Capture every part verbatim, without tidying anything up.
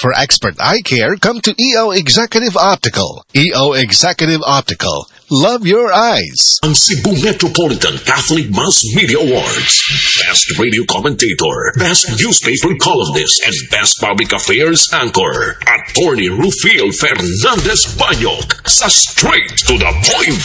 For expert eye care, come to E O Executive Optical. E O Executive Optical. Love your eyes. Ang Cebu Metropolitan Catholic Mass Media Awards. Best Radio Commentator, Best Newspaper Columnist, and Best Public Affairs Anchor. Attorney Rufil Fernandez Banyok sa Straight to the Point.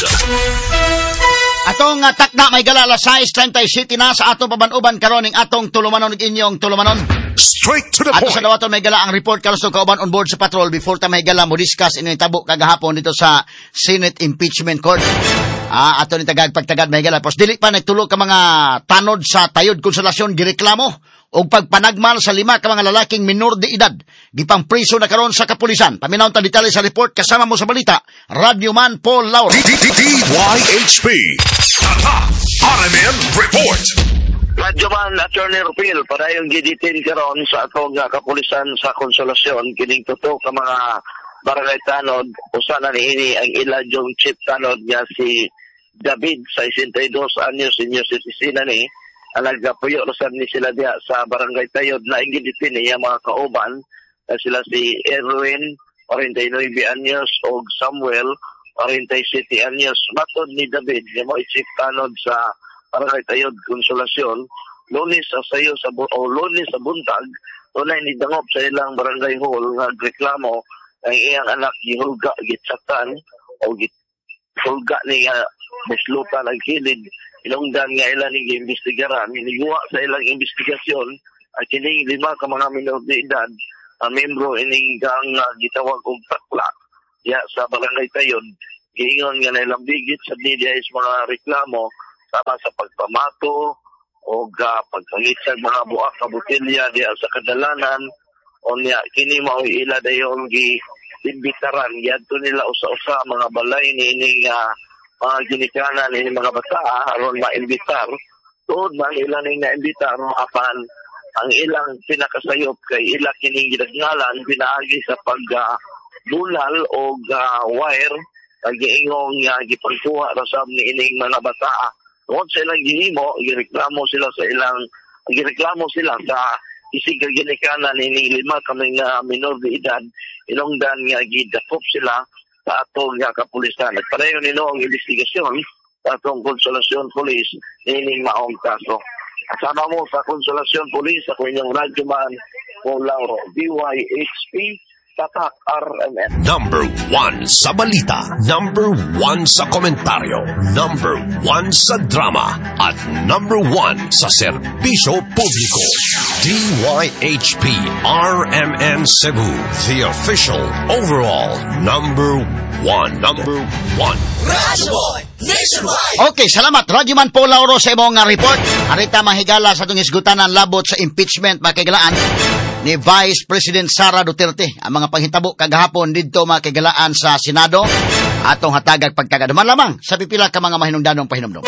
Atong uh, takna may galala size thirty city na sa atong pabanuban karon ning atong tulumanon ug inyong tulumanon. Straight to the Ato point. sa dawaton may gala ang report kalos kauban on board sa patrol before ta may gala mo discuss ini tabo kagahapon dito sa Senate Impeachment Court. Ah, ato ni tagag pagtagad may gala pos dili pa nagtulo ka mga tanod sa tayod konsolasyon gireklamo og pagpanagmal sa lima ka mga lalaking minor de edad gipang priso na karon sa kapulisan. Paminaw ta detalye sa report kasama mo sa balita Radio Man Paul Lauro. D Y H P Tata R M N Report. Radyo Man, Attorney Rufil, para yung giditin karon sa atong uh, kapulisan sa konsolasyon, kining tuto ka mga barangay tanod, usa na niini ang ila yung chief tanod niya si David, sesenta y dos anyos, senior citizen na ni, alagapuyo, lusan ni sila diya sa barangay Tayod na ang giditin niya mga kauban, na sila si Erwin, forty y nueve anyos, o Samuel, forty-siete anyos. Matod ni David, niya mo chief tanod sa barangay Tayod, konsolasyon, lunes sa sayo sa o lunes sa buntag, tunay ni dangop sa ilang barangay hall nga reklamo ang iyang anak gihulga gitsatan o gihulga ni nga mislutan ang kilid ilongdan nga ilang ning imbestigaran niguwa sa ilang investigasyon at kining lima ka mga minor de edad ang membro ining gang uh, gitawag og takla ya sa barangay Tayod giingon nga na ilang bigit sa media is mga reklamo sama sa pagpamato o uh, pagpangitsag mga buak na botelya diya sa kadalanan o niya kini mao ila dayon gi imbitaran yadto nila usa-usa mga balay ni ining uh, mga ginikanan ni mga bata aron maimbitar tuod man ila ning naimbitar apan ang ilang pinakasayop kay ila kining gidagnalan pinaagi sa pag uh, bulal o uh, wire ang giingong nga uh, gipagkuha ra sab ni ining mga bata. Kung sa ilang gihimo, gireklamo sila sa ilang, gireklamo sila sa isig ginikanan ni lima kaming uh, minor de edad, ilongdan nga gidakop sila sa atong nga kapulisan. At pareho nino ang investigasyon sa atong Konsolasyon Police nining maong kaso. Kasama mo sa Konsolasyon Police, ako inyong Radyo Man, Paul Lauro, D Y H P, Tatak R M N. Number one sa balita, number one sa komentaryo, number one sa drama, at number one sa serbisyo publiko. D Y H P R M N Cebu, the official overall number one. Number one. Radyo Nationwide. Okay, salamat. Radyo Man Paul Lauro sa imong nga report. Arita mahigala sa itong isgutanan labot sa impeachment makigalaan ni Vice President Sara Duterte. Ang mga panghitabo kagahapon didto makigalaan sa Senado atong hatagag pagkagaduman lamang sa pipila ka mga mahinungdanong pahinumdom.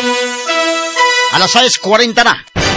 alas sais kuwarenta na.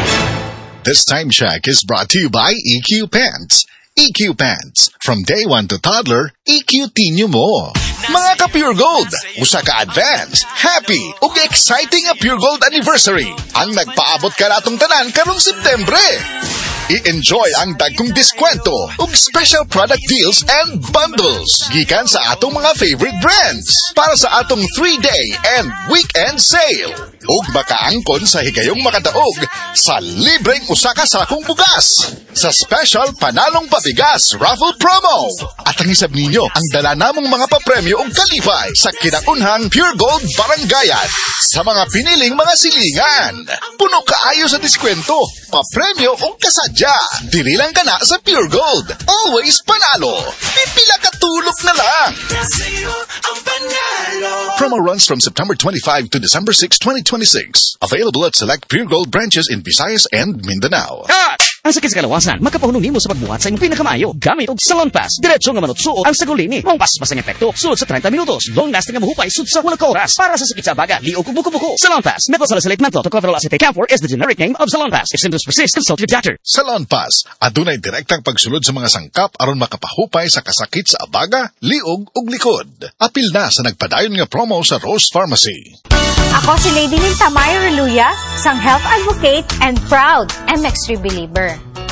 This time check is brought to you by E Q Pants. E Q Pants. From day one to toddler, E Q tinyo mo. Mga ka-Pure Gold, usa ka advance, happy, ug exciting a Pure Gold anniversary. Ang nagpaabot ka natong tanan karong Septembre. I-enjoy ang dagkong diskwento ug special product deals and bundles gikan sa atong mga favorite brands para sa atong three-day and weekend sale. Ug makaangkon sa higayong makadaog sa libreng usa ka sakong bugas sa special panalong pabigas raffle promo. At ang isab ninyo ang dala namong mga papremyo ug kalipay sa kinaunhang Pure Gold Barangayan sa mga piniling mga silingan. Puno kaayo sa diskwento, papremyo ug kasadya. Dili lang ka na sa Pure Gold. Always panalo. Pipila ka tulog na lang. Promo runs from September twenty-fifth to December sixth, twenty twenty-six. Available at select Pure Gold branches in Visayas and Mindanao. Ah! Ang sakit sa kalawasan, makapahunong nimo sa pagbuhat sa imong pinakamayo. Gamit og Salon Pass. Diretso nga manutsuot ang sagulini. Mong pas-pas ang epekto. Sulod sa thirty minutos. Long lasting nga mahupay sud sa walang oras. Para sa sakit sa baga, liog ug buko-buko. Salon Pass. Methylsalicylate menthol tocopherol acetate camphor is the generic name of Salon Pass. If symptoms persist, consult your doctor. Salon Pass. Adunay direktang pagsulod sa mga sangkap aron makapahupay sa kasakit sa abaga, liog ug likod. Apil na sa nagpadayon nga promo sa Rose Pharmacy. Ako si Lady Lynn Tamayo Reluya, isang health advocate and proud M X three believer.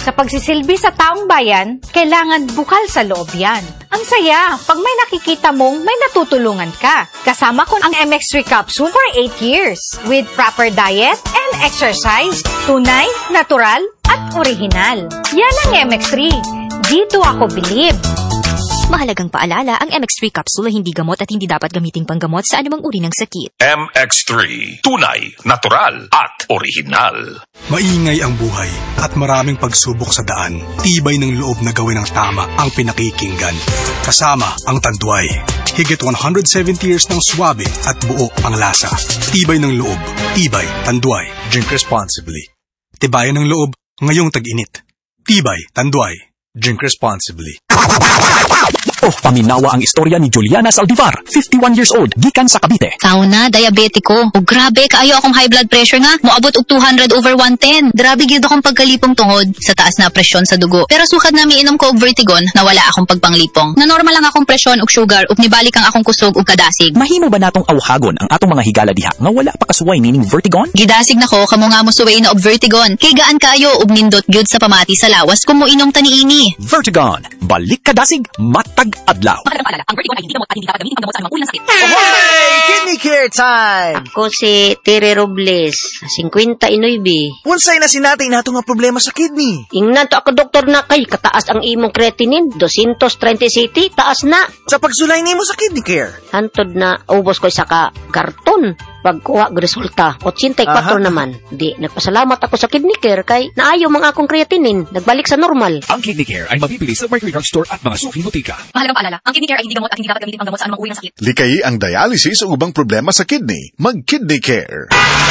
Sa pagsisilbi sa taong bayan, kailangan bukal sa loob yan. Ang saya, pag may nakikita mong may natutulungan ka. Kasama ko ang M X three capsule for eight years with proper diet and exercise. Tunay, natural, at original. Yan ang M X three. Dito ako believe. Mahalagang paalala, ang M X three capsule ay hindi gamot at hindi dapat gamiting panggamot sa anumang uri ng sakit. M X three. Tunay, natural, at original. Maingay ang buhay at maraming pagsubok sa daan. Tibay ng loob na gawin ang tama ang pinakikinggan. Kasama ang Tanduay. Higit one hundred seventy years ng swabe at buo ang lasa. Tibay ng loob. Tibay, Tanduay. Drink responsibly. Tibayan ng loob ngayong tag-init. Tibay, Tanduay. Drink responsibly. Oh, paminawa ang istorya ni Juliana Saldivar, fifty-one years old, gikan sa Cavite. Tao na, diabetiko. O grabe, kaayo akong high blood pressure nga. Moabot og two hundred over one ten. Grabe gyud akong pagkalipong tungod sa taas na presyon sa dugo. Pero sukad na miinom ko og Vertigon, nawala akong pagpanglipong. Na normal lang akong presyon og sugar ug nibalik ang akong kusog ug kadasig. Mahimo ba natong awhagon ang atong mga higala diha nga wala pa kasuway nining Vertigon? Gidasig nako kamo nga mosuway na og Vertigon. Kay gaan kaayo og nindot gyud sa pamati sa lawas kung moinom ta niini. Vertigon, balik kadasig, matag adlaw. Mahalagang paalala, ang Vertigon ay hindi gamot at hindi dapat gamitin panggamot sa anumang uri ng sakit. Hey! Kidney care time! Ako si Tere Robles, fifty-nine. Unsay na sinatay nato nga problema sa kidney? Ingnan to ako doktor na kay kataas ang imong creatinine, two thirty city, taas na. Sa pagsulay nimo sa kidney care? Hantod na ubos ko isa ka karton. Pagkuha og resulta, eighty-four Aha. naman. Di, nagpasalamat ako sa kidney care kay naayo mga akong creatinine, nagbalik sa normal. Ang kidney care ay mabibili sa Mercury Drug Store at mga suking butika. Mahalagang paalala, ang kidney care ay hindi gamot at hindi dapat gamitin panggamot sa anumang uri ng sakit. Likayi ang dialysis o ubang problema sa kidney. Mag-kidney care.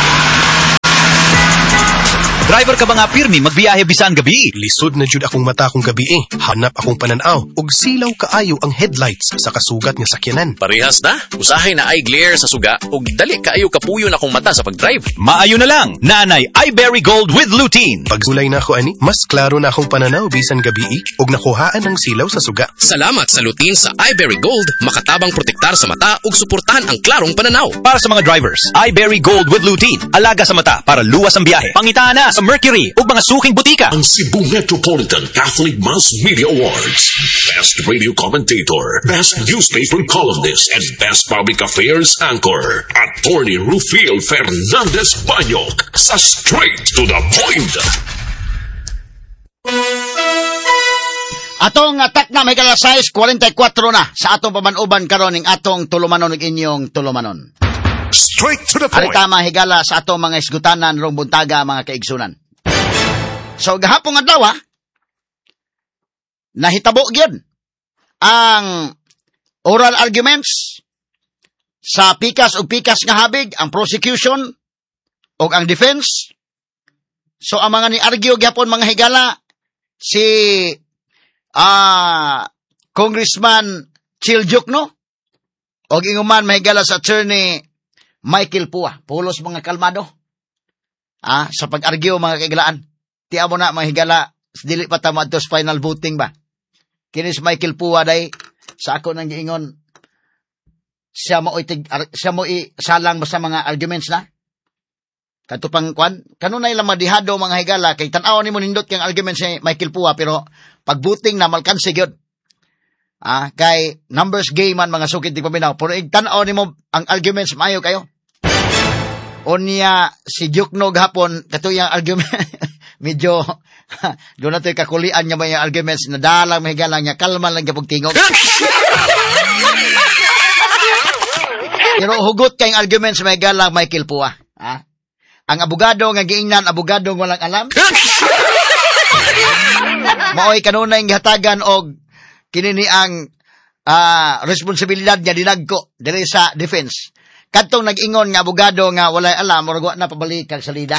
Driver ka ba nga pirmi magbiyahe bisan gabi? Lisod na jud akong mata akong gabi eh. Hanap akong pananaw ug silaw kaayo ang headlights sa kasugat nga sakyanan. Parehas na. Usahay na eye glare sa suga ug dali kaayo kapuyo na akong mata sa pagdrive. Maayo na lang. Nanay Iberry Gold with lutein. Pagsulay na ako ani, mas klaro na akong pananaw bisan gabi eh, ug nakuhaan ang silaw sa suga. Salamat sa lutein sa Iberry Gold, makatabang protektar sa mata ug suportahan ang klarong pananaw. Para sa mga drivers, Iberry Gold with lutein. Alaga sa mata para luwas ang biyahe. Pangitaan na sa Mercury ug mga suking butika. Ang Cebu Metropolitan Catholic Mass Media Awards. Best Radio Commentator, Best Newspaper Columnist, and Best Public Affairs Anchor. Attorney Rufil Fernandez Banyok sa Straight to the Point. Atong atak na may kalasayas forty-four na sa atong pamanuban karon ning atong tulumanon ug inyong tulumanon. Straight to the point. Arita mahigala sa atong mga isgutanan rong buntaga mga kaigsunan. So gahapon adlaw ha, nahitabo gyud ang oral arguments sa pikas ug pikas nga habig, ang prosecution ug ang defense. So ang mga ni-argue gyapon mga higala si ah uh, Congressman Chiljuk no ug inguman mahigala sa attorney Michael Pua, pulos mga kalmado. Ah, sa pag-argue mga kaigalaan. Tiya mo na mga higala, dili pa tama sa final voting ba. Kinis Michael Pua day sa ako nang giingon siya mo itig siya mo isalang sa mga arguments na. Kadto pang kwan, kanunay lang madihado mga higala kay tan-aw nimo nindot kang arguments ni Michael Pua pero pag voting na malkanse gyud. Ah, kay numbers game man mga sukid di paminaw. Pero tan-aw nimo ang arguments maayo kayo. Onya si Juknog hapon katuyang argument medyo doon na ito'y kakulian niya ba yung arguments na dalang mahigalang niya kalman lang kapag tingog. Pero hugot kayong arguments mahigalang Michael Pua. Ha? Ang abogado nga giingnan abogado walang alam. Maoy kanunay ng hatagan og kinini ang uh, responsibilidad niya dinagko diri sa defense. Kadtong nag-ingon nga abogado nga walay alam or wa na pabalik kag salida.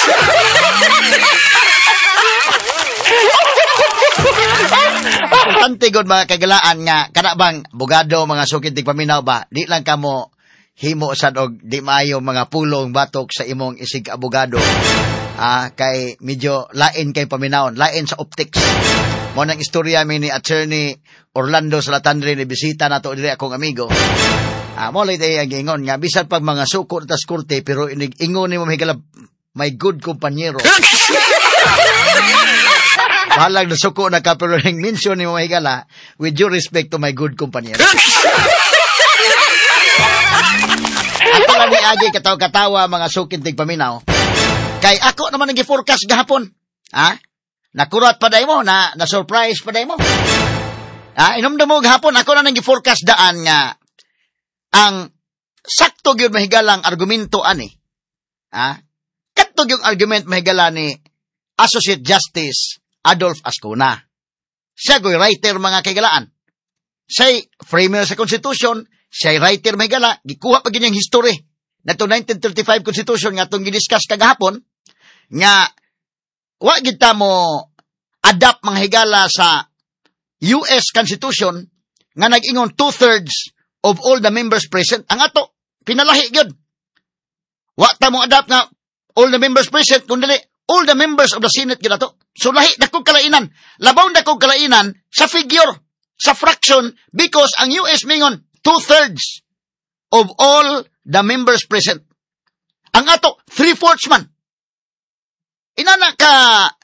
Importante gud mga kagalaan nga kana bang abogado mga sukid tig paminaw ba di lang kamo himo sad og di maayo mga pulong batok sa imong isig abogado. Ah kay medyo lain kay paminawon, lain sa optics. Mo nang istorya mi ni attorney Orlando Salatandre ni bisita nato diri akong amigo. Ah, mo lay tay ang ingon nga bisan pag mga suko tas kurte pero inig ingon nimo mahigala may good kompanyero. Bahalag na suko na ka, pero ring mention ni mga higala, with due respect to my good companion. Ato lang ni Agi katawa-katawa mga sukintig paminaw. Kay ako naman nag-forecast gahapon. Ha? Nakurat pa day mo, na, na-surprise pa day mo. Ha? Inumdum mo gahapon, ako na nag-forecast daan nga ang sakto gyud mahigalang argumento ani. Ha? Katog yung argument mahigala ni Associate Justice Adolf Ascuna. Siya go'y writer mga kaigalaan. Siya'y framer sa Constitution, siya'y writer mahigala, gikuha pa ganyang history. Na to nineteen thirty-five Constitution nga itong gidiscuss kagahapon, nga wa kita mo adapt mga higala sa U S Constitution nga nag-ingon two-thirds of all the members present. Ang ato, pinalahi yun. Wa ta mo adapt nga all the members present, kundi all the members of the Senate yun ato. So lahi, dakong kalainan. Labaw dakong kalainan sa figure, sa fraction, because ang U S mingon, two-thirds of all the members present. Ang ato, three-fourths man. Inana ka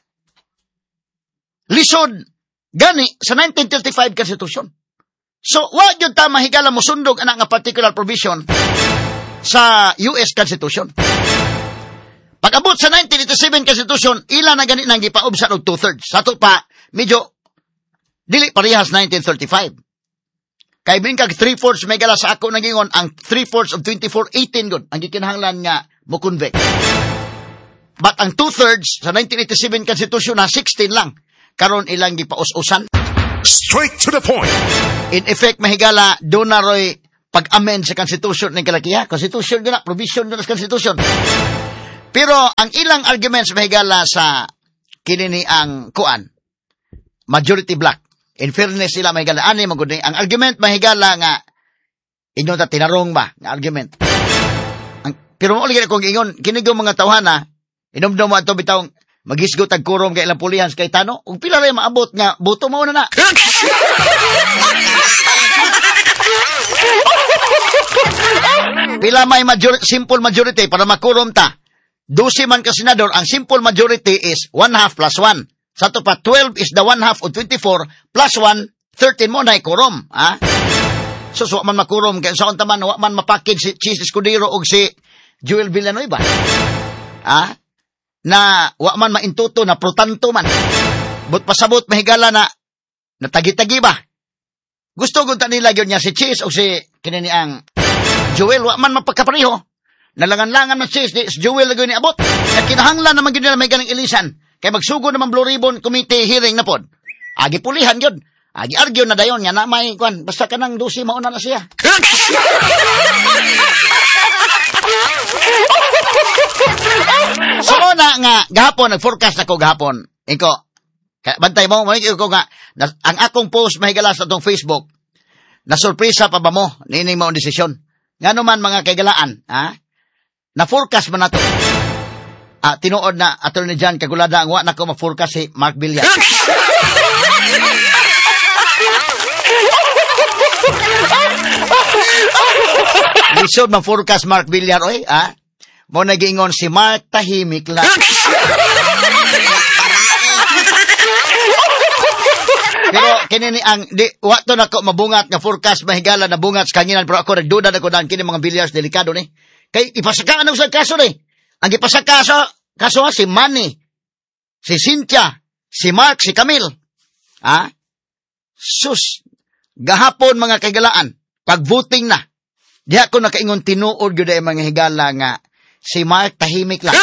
lisod gani sa nineteen thirty-five Constitution. So, wag yun ta mahigala mo sundog anak nga particular provision sa U S Constitution. Pag-abot sa nineteen eighty-seven Constitution, ila na gani nang gipaubsan og two-thirds. Sa to pa, medyo dili parehas nineteen thirty-five. Kay bingkag three-fourths may gala sa ako nagingon ang three-fourths of twenty-four eighteen gud ang gikinahanglan nga mo convict. But ang two-thirds sa nineteen eighty-seven Constitution na sixteen lang. Karon ilang gipaus-usan. Straight to the point. In effect, mahigala, doon na ro'y pag-amend sa Constitution ng kalakiha. Constitution doon na, provision doon sa Constitution. Pero ang ilang arguments mahigala sa kinini ang kuan, majority black. In fairness sila mahigala, ani magudi. Ang argument mahigala nga, inyo ta tinarong ba, nga argument. Ang, pero mo ulit kong ingon, kinigo mga tawhana, inomdom mo ato bitawng, magisgo tagkurom kay ilang pulihan kay Tano, ug pila ray maabot nga buto mo na na. Pila may majority, simple majority para makurom ta. Dusi man ka senador, ang simple majority is one half plus one. Sa to pa twelve is the one half of twenty-four plus one, thirteen mo na ikurom, ha? So so man makurom kay sa unta man wa man mapakid si Chis Escudero og si Joel Villanueva. Ha? Na wa man maintuto na protanto man. But pasabot mahigala na natagi-tagi ba? Gusto gud ta nila gyud niya si Chis o si kinini ang Joel wa man mapagkapareho. Nalangan-langan man si si Joel gyud ni abot. At kinahanglan naman gyud nila may ganing ilisan. Kay magsugo naman Blue Ribbon Committee hearing na pod. Agi pulihan gyud. Agi argue na dayon nga na may kwan basta kanang dusi mauna na siya. So na nga gahapon nag-forecast ako gahapon. Iko. Bantay mo mo ko nga na, ang akong post mahigala sa tong Facebook. Na sorpresa pa ba mo nining mo desisyon. Ngano man mga kaigalaan, ha? Na forecast man nato. Ah, tinuod na Attorney John Kagulada ang wa na ko ma-forecast si Mark Villar. Lisod ma-forecast Mark Villar oy, ha? Mo nagingon si Mark tahimik lang. Pero kinini ang di wa to nako mabungat nga forecast mahigala na bungat sa kanginan pero ako nagduda ako dan kini mga Villars delikado ni. Kay ipasaka ano sa kaso ni. Ang ipasaka sa kaso si Manny, si Cynthia, si Mark, si Camille. Ha? Sus, gahapon mga kagalaan, pag voting na, di ako nakaingon tinuod gyud ay mga higala nga si Mark tahimik lang.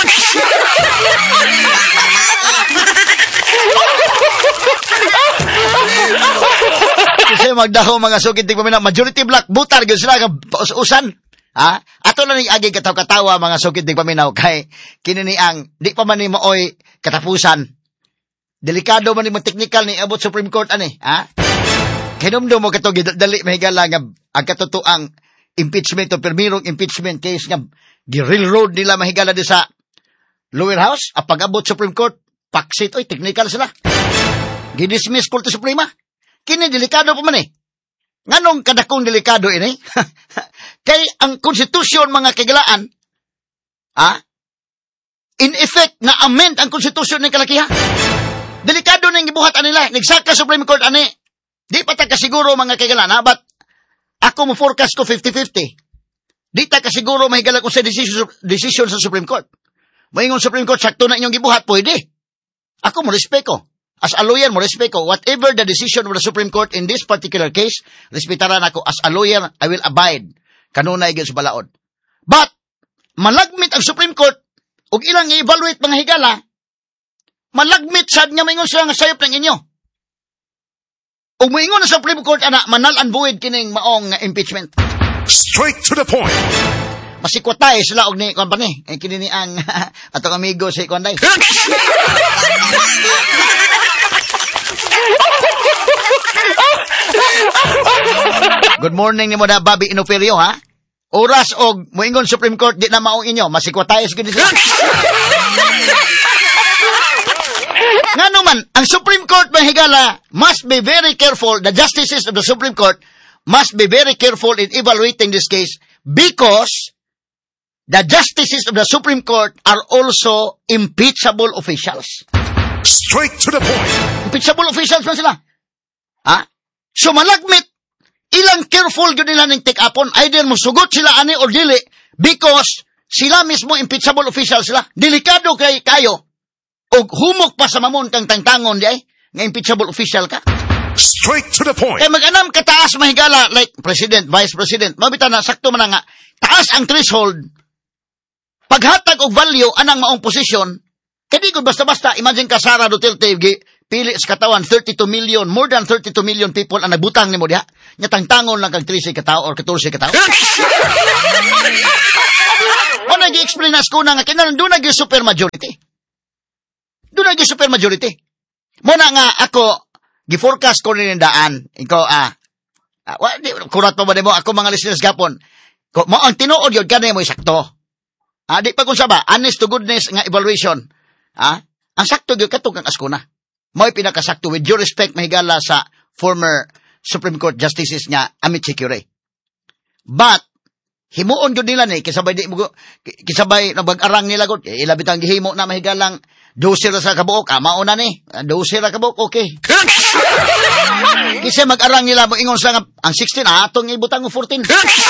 Kasi magdaho mga sukit tig paminaw majority black butar gyud sila nga usan. Ha? Ato na ni agi kataw-katawa mga sukit tig paminaw kay kinini ang di pa man ni mooy katapusan. Delikado man ni mo technical ni abot Supreme Court ani, ha? Kinumdum mo kato dali mahigala nga ang katotoang impeachment o permirong impeachment case nga gi-railroad nila mahigala di sa lower house at pag-abot Supreme Court paksit oy technical sila. Gidismiss Korte Suprema. Kini delikado pa man eh. Nganong kadakong delikado ini? Kay ang konstitusyon mga kagalaan, ah, in effect na amend ang konstitusyon ng kalakiha. Delikado na yung gibuhat nila. Nagsaka Supreme Court ani. Di pa ta kasiguro mga kaigalan, ha? But ako mo forecast ko fifty-fifty. Di ta kasiguro mahigala ko sa decision, decision sa Supreme Court. Moingon Supreme Court, sakto na inyong gibuhat, pwede. Ako mo respeto. As a lawyer mo respeto. Whatever the decision of the Supreme Court in this particular case, respetaran ako. As a lawyer, I will abide. Kanunay gyud sa balaod. But, malagmit ang Supreme Court, ug ilang i-evaluate mga higala, malagmit sad nga moingon sila nga sayop ng inyo. Ug moingon sa Supreme Court, ana, manal and void kining maong impeachment. Straight to the point. Masikwatay sila og ni kuan pa ni eh, kini ni ang atong amigo si Kuanday. Good morning ni mo da Bobby Inoferio, ha? Oras og moingon Supreme Court di na maong inyo, masikwatay gid sila. Nga naman, ang Supreme Court mahigala must be very careful, the justices of the Supreme Court must be very careful in evaluating this case because the justices of the Supreme Court are also impeachable officials. Straight to the point. Impeachable officials man sila. Ha? So malagmit, ilang careful yun nila ng take-upon. Either musugot sila ani or dili because sila mismo impeachable officials sila. Delikado kay kayo. O humok pa sa mamon kang tangtangon di ay, nga impeachable official ka. Straight to the point. Kaya mag-anam kataas mahigala, like President, Vice President, mabita na, sakto man nga, taas ang threshold, paghatag og value, anang maong posisyon, kaya di ko basta-basta, imagine ka Sara Duterte, pili sa katawan, thirty-two million, more than thirty-two million people ang nagbutang ni mo diha, nga tangtangon lang kag thirteen katao or fourteen katao. O nag-i-explain na ko na nga, kaya doon nag-i super majority. Doon nag super majority. Muna nga ako, gi-forecast ko rin yung daan. Ikaw, ah, ah wa, di, kurat pa ba mo? Ako mga listeners gapon. Ko, mo, ang tinuod yun, kanina mo isakto. Ah, di pa kung saba, honest to goodness nga evaluation. Ah, ang sakto yun, katong kang askuna. Mo'y pinakasakto with due respect mahigala sa former Supreme Court Justices nga Amit Sikure. But, himuon yun nila ni, kisabay, di, kisabay, nabag-arang nila ko, ilabitang gihimo na mahigalang dosir sa kabuok, ah, mauna ni. Dosir sa kabuok, okay. Kasi mag-arang nila mo ingon sa nga, ang sixteen, ah, atong ibutang mo fourteen.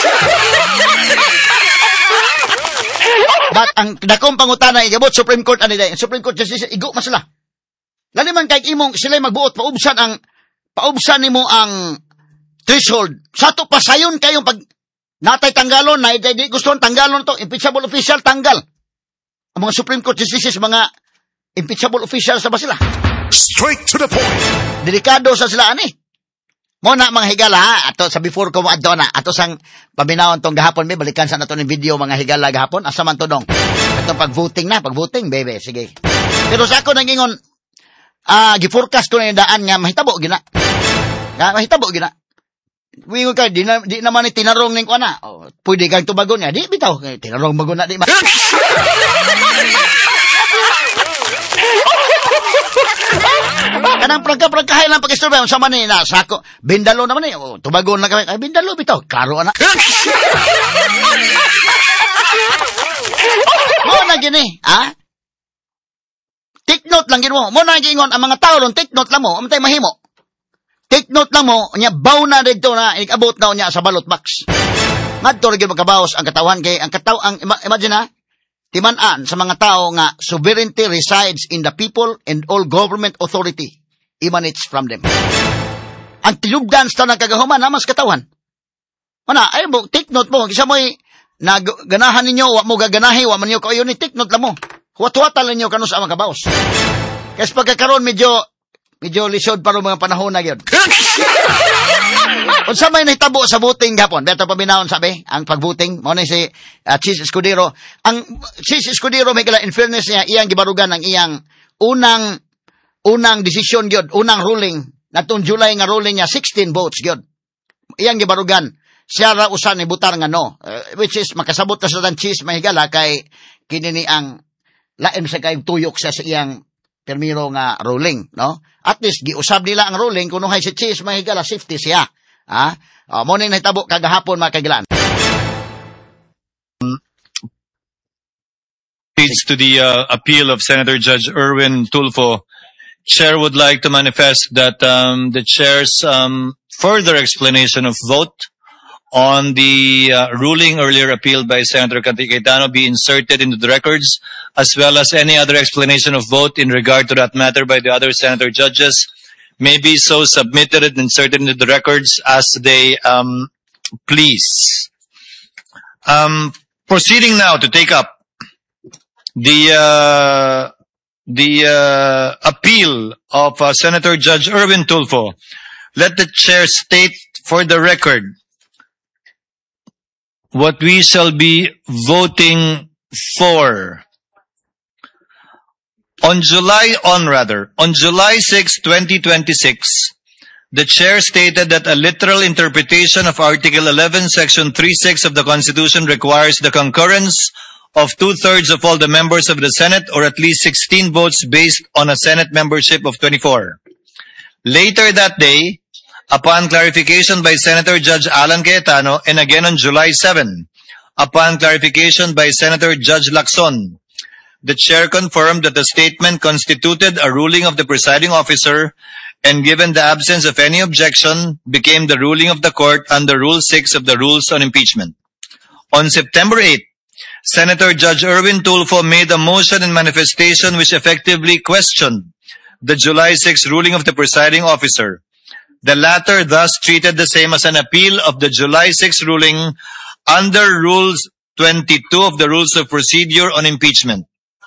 But ang dakong pangutana, igabot Supreme Court, ano day, Supreme Court Justice, igo mas sila. Lali man kahit imong sila magbuot, paubsan ang, paubsan ni mo ang threshold. Sa to, pasayon kayong pag, natay tanggalon, na di gusto tanggalon to, impeachable official, tanggal. Ang mga Supreme Court Justices, mga impeachable officials sa ba sila? Straight to the point. Delikado sa sila, ani. Muna mga higala, ha? Ato sa before ko mo adto na, ato sang paminawon tong gahapon, may balikan sa nato ng video mga higala gahapon, asa man to dong. Ito pag-voting na, pag-voting, bebe, sige. Pero sa ako nangingon, ah, uh, gi-forecast ko na yung daan nga, mahitabo, gina. Nga, mahitabo, gina. Wingo ka, di, na, di naman ni tinarong ning ko na. Oh, pwede kang tubagon niya, di bitaw, tinarong bagon na, di ma. Kanang pragka-pragkahay lang pag-istorbe, sa man na, sako, bindalo naman eh, oh, tubagon na kami, ay bindalo, bitaw, karo na. Mo na gini, ha? Take note lang gino mo, mo na gingon, ang mga tao ron, take note lang mo, amatay mahimo. Take note lang mo, niya, baw na dito na, ikabot na niya sa ballot box. Ngadto rin magkabawas ang katawan, kay ang kataw, ang, imagine ha, timan-an sa mga tao nga sovereignty resides in the people and all government authority emanates from them. Ang tilugdan sa ng kagahuman naman sa katawan. Mana, ay mo, take note mo, kisa mo'y naganahan ninyo, wa mo gaganahi, wa man nyo kayo ni, take note lang mo. Huwat-huwatan lang nyo kanus ang mga kabaos. Kasi pagkakaroon medyo, medyo lisod para mga panahon na yun. Kung sa may nahitabo sa voting gapon, beto paminahon sabi, ang pag-voting, mo na si uh, Chis Escudero. Ang Chis Escudero, may kala, in fairness niya, iyang gibarugan ang iyang unang, unang desisyon gyud, unang ruling, natong July nga ruling niya, sixteen votes gyud. Iyang gibarugan, siya ra usan ni butar nga no, uh, which is, makasabot na sa tan Chis mahigala, kay kinini ang lain sa kay tuyok sa sa iyang permiro nga ruling, no? At least, giusab nila ang ruling, kung nuhay si Chis mahigala, safety siya. Ah, uh, mo ning nahitabo kagahapon mga kaigilan. Leads to the uh, appeal of Senator Judge Erwin Tulfo Chair would like to manifest that um, the Chair's um, further explanation of vote on the uh, ruling earlier appealed by Senator Kati Cayetano be inserted into the records, as well as any other explanation of vote in regard to that matter by the other senator judges may be so submitted and inserted into the records as they um, please. Um, proceeding now to take up the uh, the uh, appeal of uh, Senator Judge Erwin Tulfo. Let the Chair state for the record what we shall be voting for. On July on rather, on July sixth, twenty twenty-six, the Chair stated that a literal interpretation of Article eleven, Section three six of the Constitution requires the concurrence of two-thirds of all the members of the Senate, or at least sixteen votes based on a Senate membership of twenty-four. Later that day, upon clarification by Senator Judge Alan Cayetano, and again on July seventh, upon clarification by Senator Judge Lacson, the Chair confirmed that the statement constituted a ruling of the presiding officer, and given the absence of any objection, became the ruling of the court under Rule six of the Rules on Impeachment. On September eighth, Senator Judge Erwin Tulfo made a motion in manifestation which effectively questioned the July sixth ruling of the presiding officer. The latter thus treated the same as an appeal of the July sixth ruling under Rules twenty-two of the Rules of Procedure on Impeachment.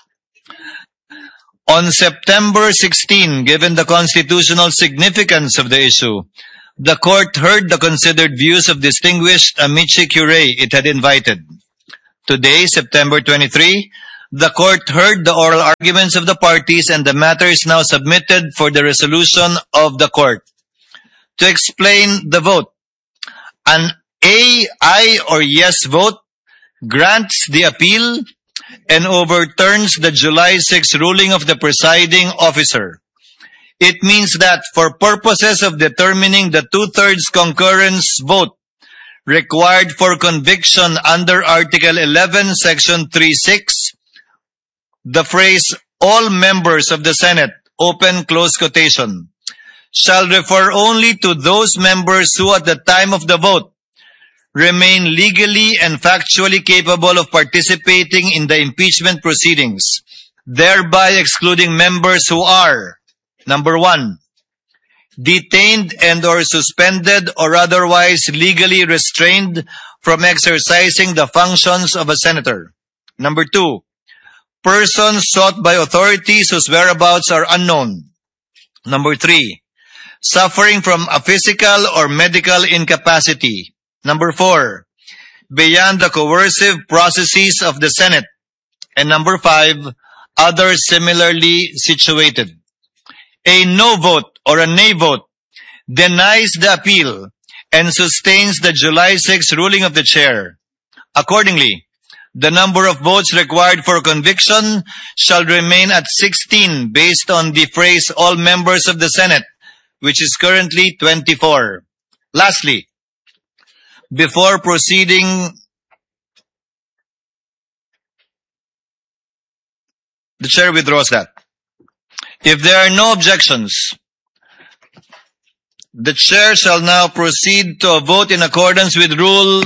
On September sixteenth, given the constitutional significance of the issue, the court heard the considered views of distinguished amici curiae it had invited. Today, September twenty-third, the court heard the oral arguments of the parties, and the matter is now submitted for the resolution of the court. To explain the vote, an A, aye, or yes vote grants the appeal and overturns the July sixth ruling of the presiding officer. It means that for purposes of determining the two-thirds concurrence vote required for conviction under Article eleven, Section three six, the phrase, all members of the Senate, open close quotation, shall refer only to those members who at the time of the vote remain legally and factually capable of participating in the impeachment proceedings, thereby excluding members who are, number one, detained and or suspended or otherwise legally restrained from exercising the functions of a senator. Number two, persons sought by authorities whose whereabouts are unknown. Number three, suffering from a physical or medical incapacity. Number four, beyond the coercive processes of the Senate. And number five, others similarly situated. A no vote or a nay vote denies the appeal and sustains the July sixth ruling of the chair. Accordingly, the number of votes required for conviction shall remain at sixteen based on the phrase all members of the Senate, which is currently twenty-four. Lastly, before proceeding, the chair withdraws that. If there are no objections, the chair shall now proceed to a vote in accordance with Rule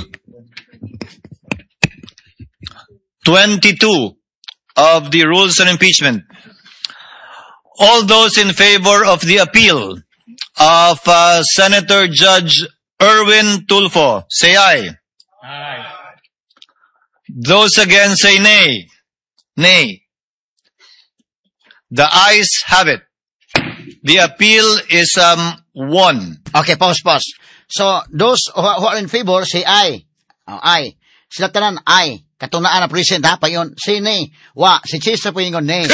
twenty-two of the Rules on Impeachment. All those in favor of the appeal of uh, Senator Judge Erwin Tulfo, say aye. Aye. Those against say nay. Nay. The ayes have it. The appeal is um won. Okay, pause, pause. So, those who who are in favor, say aye. Oh, aye. Sila tanan, aye. Katunaan na present ha, pa yun. Say nay. Wa, si Chis na po yung nay.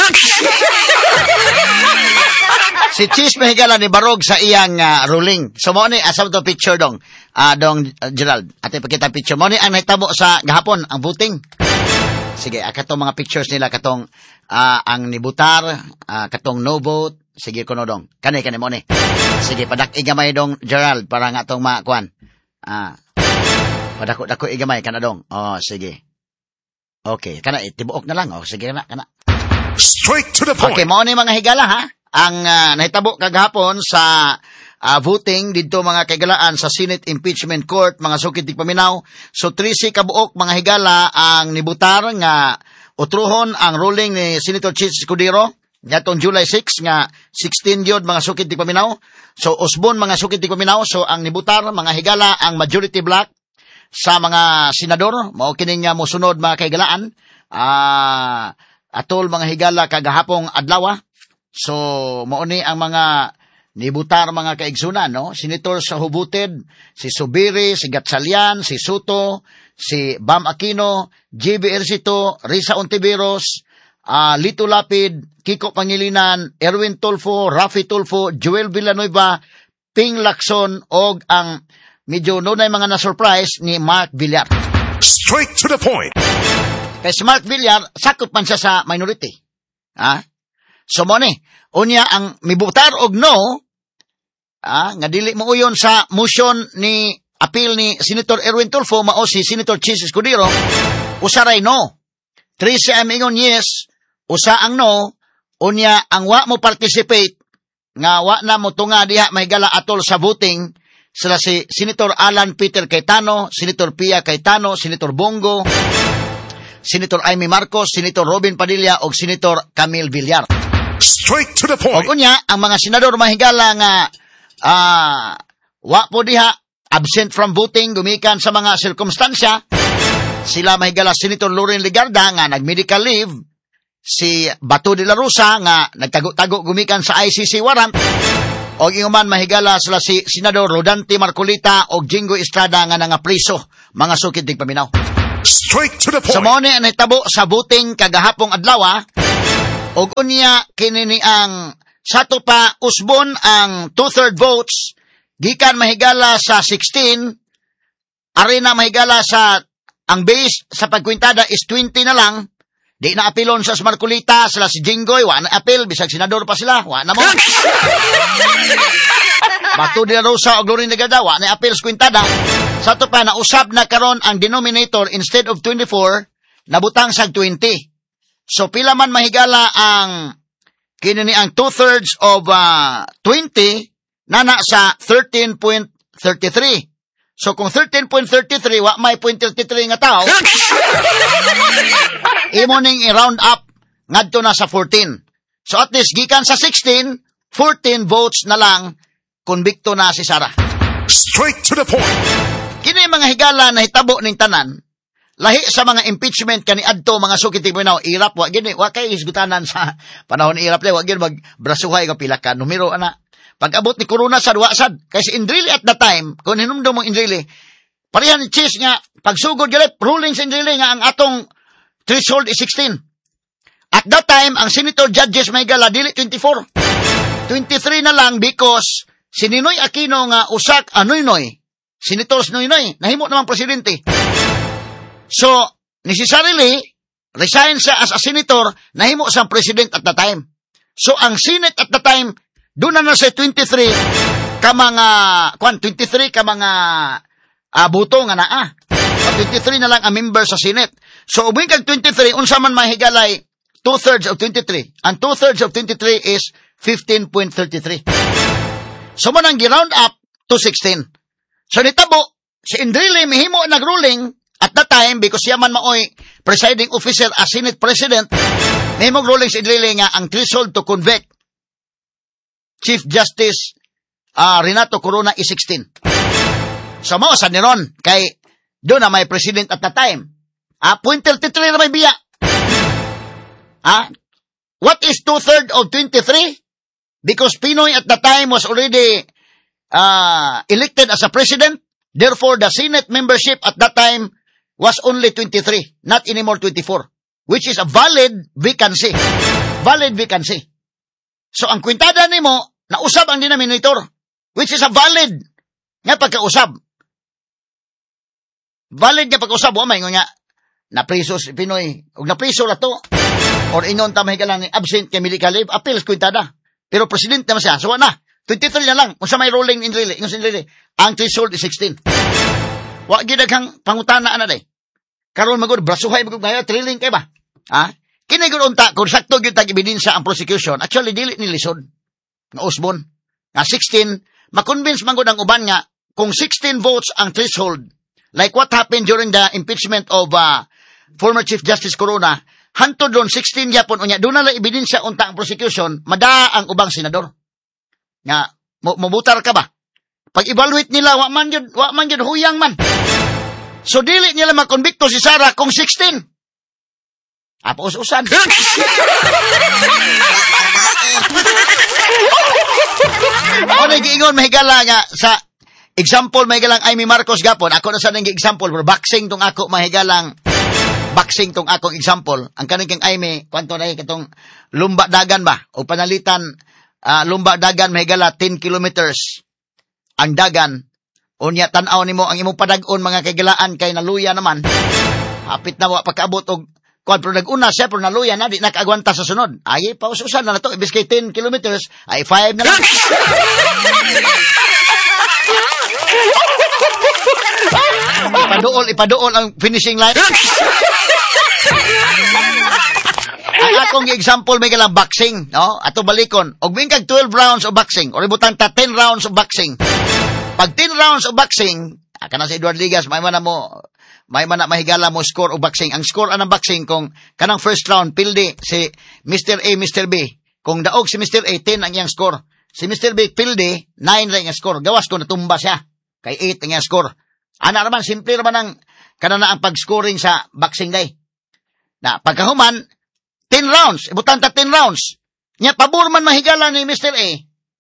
Si Chis mahigala ni Barog sa iyang uh, ruling. So, mo ni, asam to picture dong. Uh, dong, uh, Gerald. Ate pakita picture. Mo ni, ang naitabo sa gahapon, ang voting. Sige, uh, katong mga pictures nila, katong uh, ang nibutar, uh, katong no vote. Sige, kuno dong. Kani, kani mo ni. Sige, padak igamay dong, Gerald, para nga itong makuan. Ah, padako, dako igamay, kana dong. Oh, sige. Okay, kana, itibuok na lang. Oh, sige na, kana. Straight to the point. Okay, mo ni mga higala, ha? ang uh, nahitabo kagahapon sa uh, voting dito mga kaigalaan sa Senate Impeachment Court, mga sukid tigpaminaw. So trisi kabuok mga higala ang nibutar nga utruhon ang ruling ni Senator Chis Escudero ngatong July sixth nga sixteen gyud mga sukid tigpaminaw. So usbon mga sukid tigpaminaw. So ang nibutar mga higala ang majority block sa mga senador mao kining nga mosunod mga kaigalaan. Ah, uh, atol mga higala kagahapong adlaw. So mao ni ang mga nibutar mga kaigsunan, no? Senator sa hubuted, si Subiri, si Gatchalian, si Soto, si Bam Aquino, J B Ercito, Risa Ontiveros, uh, Lito Lapid, Kiko Pangilinan, Erwin Tulfo, Rafi Tulfo, Joel Villanueva, Ping Lacson, og ang medyo nunay mga na-surprise ni Mark Villar. Straight to the point. Kaya si Mark Villar, sakop man siya sa minority. Ha? So mo ni, unya ang mibutar og no, ah, nga dili mo uyon sa motion ni appeal ni Senator Erwin Tulfo mao si Senator Chis Escudero, usaray no. Trisi ang ingon yes, usa ang no, unya ang wa mo participate, nga wa na mo tunga diha mahigala atol sa voting, sila si Senator Alan Peter Cayetano, Senator Pia Cayetano, Senator Bongo, Senator Amy Marcos, Senator Robin Padilla, o Senator Camille Villar. Straight to the point. O kunya, ang mga senador mahigala nga uh, wa po diha absent from voting, gumikan sa mga sirkumstansya, sila mahigala Senator Loren Legarda nga nag-medical leave, si Bato de la Rosa nga nagtago-tago gumikan sa I C C warrant, o inguman mahigala sila si Senador Rodante Marcolita o Jingo Estrada nga nangapriso, mga sukid tigpaminaw. Straight to the point. Sa mo ni ang nahitabo sa voting kagahapong adlaw, og unya kinini ang sato pa usbon ang two-third votes gikan mahigala sa sixteen, arena mahigala sa ang base sa pagkwintada is twenty na lang. Di na apilon sa Marcolita, sila si Jinggoy, wa na apil, bisag senador pa sila, wa na mo. Bato de la Rosa o Glorin Legarda, wa na apil sa kwintada. Sa to pa, nausab na karon ang denominator instead of twenty-four, nabutang sa twenty. So pila man mahigala ang kinini ang two-thirds of uh, twenty, nana sa thirteen point three three. So kung thirteen point three three, wa may point three three nga tao, imo ning i-round up ngadto na sa fourteen. So at least gikan sa sixteen, fourteen votes na lang konbikto na si Sara. Straight to the point. Kini mga higala na hitabo ning tanan, lahi sa mga impeachment kani adto mga sukid tigpaminaw, irap wa gini, wa kay isgutanan sa panahon ni irap le, wa gini magbrasuhay ka pila ka numero ana. Pag-abot ni Corona sad wa sad, kay si Indrili at the time, kung hinumdum mo Indrili, parehan ni Chis nga pagsugod galit ruling sa Indrili nga ang atong threshold is sixteen. At that time, ang senator judges may gala, dili twenty-four. twenty-three na lang because si Ninoy Aquino nga usak a Noynoy, senators Noynoy, nahimo naman presidente. So, necessarily, resign siya as a senator, nahimo siyang president at the time. So, ang Senate at the time, doon na na sa twenty-three ka mga, kwan, twenty-three ka mga uh, buto nga naa. So, twenty-three na lang ang member sa Senate. So, ubing kag twenty-three, unsa man mahigalay, two-thirds of twenty-three. Ang two-thirds of twenty-three is fifteen point three three. So, man ang gi-round up to sixteen. So, nitabo, si Indrili mihimo nag-ruling at that time, because siya man maoy presiding officer as Senate President, mihimo ruling si Indrili nga ang threshold to convict Chief Justice uh, Renato Corona is sixteen. So, mao sa niron, kay doon na may president at the time. Ah, point three three na may biya. Ah, what is two-thirds of twenty-three? Because Pinoy at the time was already uh, elected as a president. Therefore, the Senate membership at that time was only twenty-three, not anymore twenty-four, which is a valid vacancy. Valid vacancy. So, ang kwintada nimo, nausab ang denominator, which is a valid nga pagkausab. Valid nga pagkausab, o may nga, napriso si Pinoy, o napriso na to, or inon tamay ka lang absent kay medical leave, appeals kwintada. Pero president naman siya, so na, twenty-three na lang, kung sa may rolling in relay, in relay, ang threshold is sixteen. Wa gidaghang pangutana ana day. Karon magud brasuhay magud ngayon trilling kay ba? Ha? Kini gud unta kung sakto gyud tag ebidensya ang prosecution, actually dili ni lisod. nga usbon. Nga sixteen, makonvince man gud ang uban nga kung sixteen votes ang threshold, like what happened during the impeachment of uh, former Chief Justice Corona, hantod doon sixteen yapon unya doon na ebidensya unta ang prosecution, mada ang ubang senador. Nga mabutar ka ba? Pag evaluate nila wa man jud wa man jud huyang man. So dili nila makonbikto si Sara kung sixteen. Apa us-usan? O nag-iingon mahigala nga sa example mahigalang Amy Marcos gapon. Ako na sa nang example for boxing tong ako mahigalang boxing tong akong example. Ang kaning kang Amy, kwanto na katong lumba dagan ba? O panalitan uh, lumba dagan mahigala ten kilometers ang dagan. Unya tan-aw nimo ang imong padag-on mga kaigalaan kay naluya naman. Hapit na wa pagkaabot og kung pero nag-una siya, pero naluya na, di nakagwanta sa sunod. Ay, paususan na na to. Ibis kay ten kilometers, ay five na lang. ipaduol, ipaduol ang finishing line. Ang akong example, may galang boxing, no? Ato balikon. Og may kag twelve rounds of boxing, or ibutang ta ten rounds of boxing. Pag ten rounds of boxing, aka na si Edward Ligas, may man mo, may man na mahigala mo score o boxing. Ang score anang boxing kung kanang first round pildi si Mister A, Mister B. Kung daog si Mister A, ten ang iyang score. Si Mister B pildi, nine lang ang score. Gawas ko natumba siya. Kay eight ang iyang score. Ana naman, simple naman ang kanana ang pag-scoring sa boxing day. Na pagkahuman, ten rounds. Ibutan ta ten rounds. Nya pabor man mahigala ni Mister A.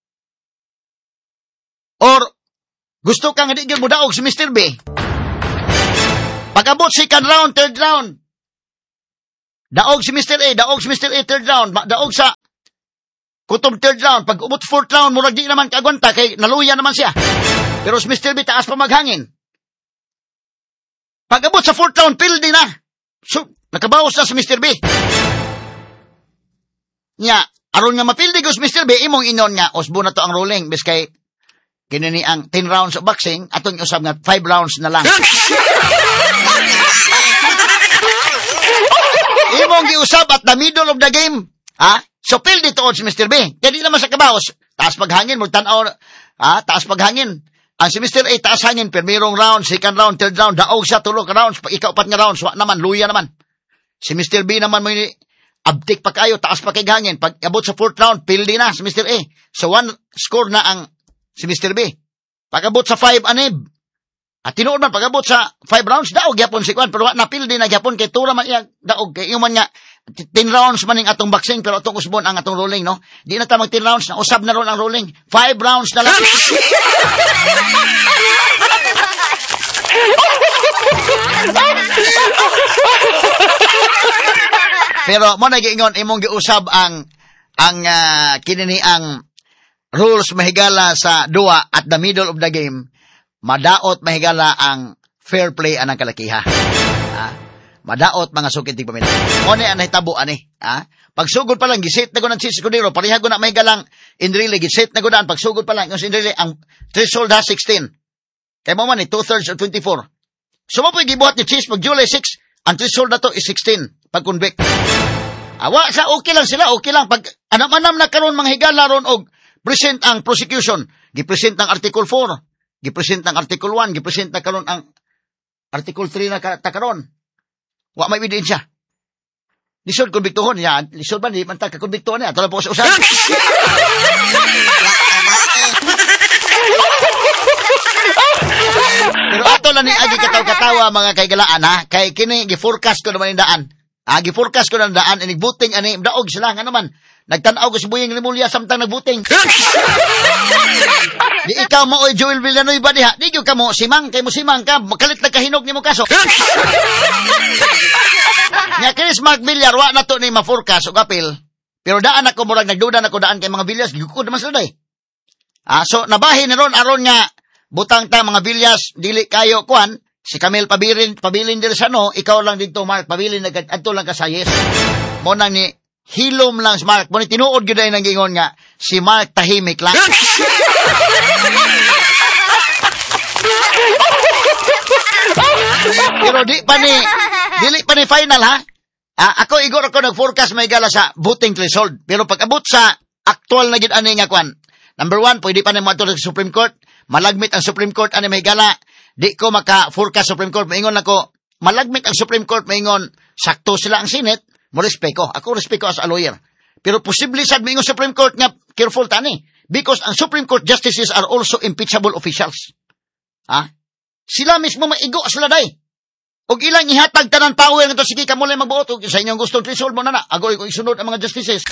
Or gusto kang hindi mo daog si Mister B. Pag-abot second round, third round, daog si Mister A, daog si Mister A, third round, daog sa kutob third round, pag-abot fourth round, murag di naman kagwanta, kay naluya naman siya. Pero si Mister B, taas pa maghangin. Pag-abot sa fourth round, pildi na. So, nakabawas na si Mister B. Nya, aron nga mapildi ko si Mister B, imong inon nga, osbo na to ang ruling, bis kay kinini ang ten rounds of boxing, atong usab nga five rounds na lang. Imong giusab at the middle of the game. Ha? So, pildi to si Mister B. Kaya di naman sa kabaos. Taas paghangin, magtanaw, ha? Taas paghangin. Ang si Mister A, taas hangin, permirong round, second round, third round, daog siya, tulog ka rounds, ikaw pat nga rounds, wa naman, luya naman. Si Mister B naman, may abtik pa kayo, taas pa kay hangin. Pag abot sa fourth round, pildi na si Mister A. So, one score na ang si Mister B. Pag-abot sa five anib. At tinuod man, pag-abot sa five rounds, daog yapon si Kwan. Pero napildi na yapon, kay tura man iya, daog. Kay yung man nga, ten rounds maning atong boxing, pero atong usbon ang atong ruling, no? Di na ta mag ten rounds, na usab na ron ang ruling. five rounds na lang. Pero mo nagiingon, imong giusab ang, ang, uh, kinini ang, rules mahigala sa dua at the middle of the game, madaot mahigala ang fair play anang kalakiha. Ha? Madaot mga sukit ting pamilya. Mo ni anay tabo ani, ha? Pagsugod pa lang giset na ko ng Chis Escudero, pareha ko na mahigalang in really giset na ko daan pagsugod pa lang, yung in really ang threshold ha sixteen. Kay mo man ni two thirds or twenty-four. So mo po gibuhat ni Chis pag July six, ang threshold na to is sixteen pag convict. Awa sa okay lang sila, okay lang pag anam-anam na karon mga higala ron og present ang prosecution. Gipresent ang Article four. Gipresent ang Article one. Gipresent na karon ang Article three na takaron. Wa may ebidensya. Lisod konbiktuhon niya. Lisod ba? Di man ta kakonbiktuhon niya. Tala po sa usan. Pero ato lang ni agi kataw-katawa mga kaigalaan ha. Kay kini gi-forecast ko naman yung daan. Ah, gi-forecast ko ng daan. Inig buting ani. Daog sila nga naman. Nagtanaw ko si Buying Rimulya samtang nagbuting. Di ikaw mo oy Joel Villanueva diha. Di gyud ka mo simang kay mo simang ka. Makalit na kahinog nimo kaso. Nya Chris Mark Villar wa na to ni ma-forecast og apil. Pero daan ako murag nagduda nako daan kay mga Villas gikod naman sila day. Ah, so nabahin ni ron aron nga butang ta mga Villas dili kayo kuan si Camille Pabilin Pabilin del Sano, ikaw lang dito Mark Pabilin adto lang ka sa yes. Mo nang ni hilom lang si Mark. Muna tinuod yun ay nangingon nga, si Mark tahimik lang. Pero di pa ni, dili pa ni final ha. Ah, ako igor ako nag-forecast may gala sa voting threshold. Pero pag abot sa actual na gid ani nga kwan, Number one, pwede pa na mo ato sa Supreme Court. Malagmit ang Supreme Court, ano may gala. Di ko maka-forecast Supreme Court. Maingon ako, malagmit ang Supreme Court, maingon, sakto sila ang Senate, mo respeko. Ako respeko as a lawyer. Pero posible sad maingon Supreme Court nga, careful tani. Because ang Supreme Court justices are also impeachable officials. Ha? Sila mismo maigo sila day. Og ilang ihatag tanan power nga to, sige kamo lang magbuot og sa inyong gustong resolve mo na na. Agoy ko isunod ang mga justices.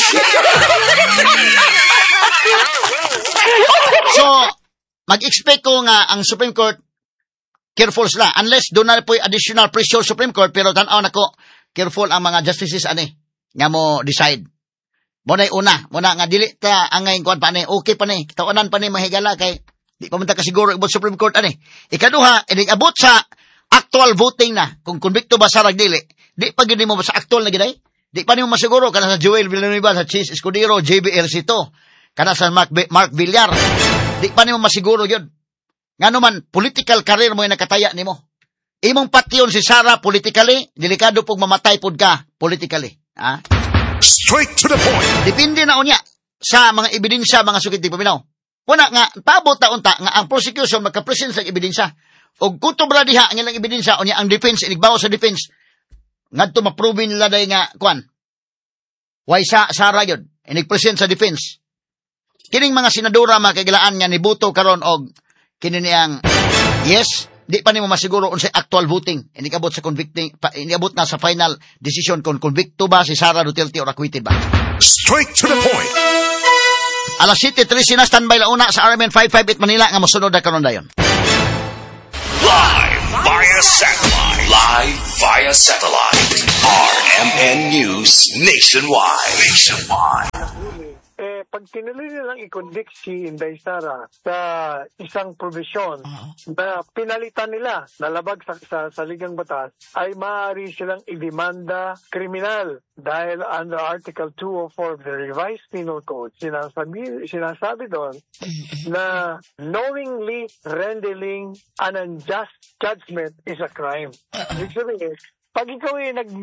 So, mag-expect ko nga ang Supreme Court careful sila. Unless doon na po additional pressure Supreme Court, pero tanaw na ko, careful ang mga justices ani nga mo decide. Muna una, muna nga dili ta ang ngayon kuan pa ni, okay pa ni, tawanan pa ni mahigala kay di pa man ta kasiguro ibot Supreme Court ani. Ikaduha, ining abot sa actual voting na, kung convicto ba sa ragdili, di pa gini mo sa actual na giday, di pa nimo masiguro kana sa Joel Villanueva, sa Chis Escudero, J B Ercito, kana sa Mark, Mark Villar, di pa nimo masiguro yun. Nga naman, political career mo yung nakataya nimo. Imong patyon si Sara politically, delikado pog mamatay pod ka politically. Ha? Straight to the point. Depende na unya sa mga ebidensya, mga sukit di paminaw. Una nga, paabot ta unta nga ang prosecution magka-present sa ebidensya. Og kutob ra diha ang ilang ebidensya unya ang defense inigbaw sa defense. Ngadto ma-prove nila day nga kwan. Why sa Sara yun? Inig-present sa defense. Kining mga senadora makagilaan nga nibuto karon og kini niyang yes, di pa nimo masiguro unsay actual voting. Inigabot sa convicting, pa, inigabot na sa final decision kung convicto ba si Sara Duterte or acquitted ba. Straight to the point. Alas siete trece na standby la una sa R M N five five eight Manila nga mosunod na karon dayon. Live via satellite. Live via satellite. R M N News Nationwide. Nationwide. Eh, pag tinuloy nilang i-convict si Inday Sara sa isang provision na pinalitan nila na labag sa, sa saligang batas, ay maaari silang idemanda kriminal dahil under Article two oh four of the Revised Penal Code, sinasabi, sinasabi doon na knowingly rendering an unjust judgment is a crime. Ibig sabihin, pag ikaw ay nag